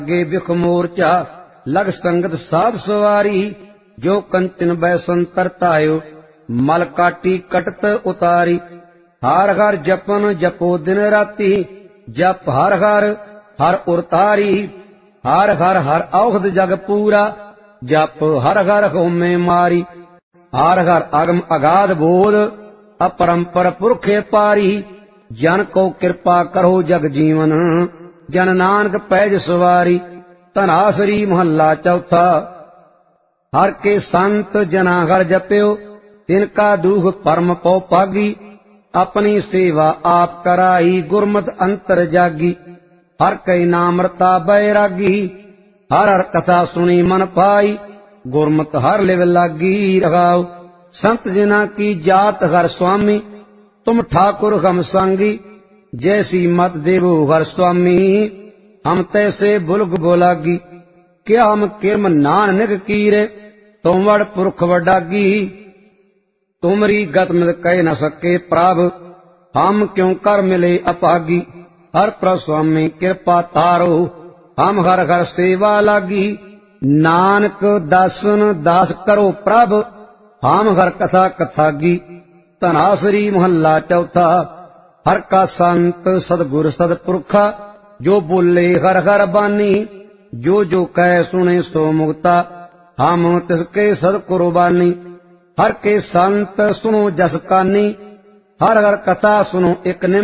गे बिख मोर्चा लग संगत साध सवारी। जो कंचन बैसन तरतायो मल काटी कटत उतारी। हर हर जपन जपो दिन राती जप हर हर हर उरतारी। हर हर हर औषध जग पूरा जप हर हर होमे मारी। हर हर अगम अगाध बोध अपरंपर पुरखे पारी। जन को कृपा करो जग जीवन जन नानक पैज सवारी। धनासरी महला चौथा। हर के संत जना हर जप्यो तिनका दुख परम पौ पागी। अपनी सेवा आप कराई गुरमत अंतर जागी। हर कई नामरता बैरागी हर हर कथा सुनी मन पाई। गुरमत हर लिव लागी रखाओ। संत जना की जात हर स्वामी तुम ठाकुर हम सांगी। जैसी मत देवो हर स्वामी हम तैसे बुलग बोलागी। क्या हम किरम नानक कीरे तुम वड़ पुरख वडागी। तुमरी गत मिल कह न सके प्रभ हम क्यों कर मिले अपागी। हर प्रभ स्वामी कृपा तारो हम हर हर सेवा लागी। नानक दासन दास करो प्रभ हम हर कथा कथागी। धनासरी महला चौथा। हर का संत सदगुर सदपुरखा जो बोले हर हर बानी। जो जो कह सुने सो मुक्ता हम तिसके सद कुर्बानी। हर के संत सुनो जस कानी हर हर कथा सुनो एक निम